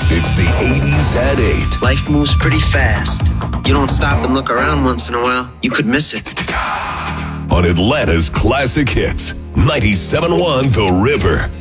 It's the 80s at 8. Life moves pretty fast. You don't stop and look around once in a while, you could miss it. On Atlanta's Classic Hits, 97.1 The River.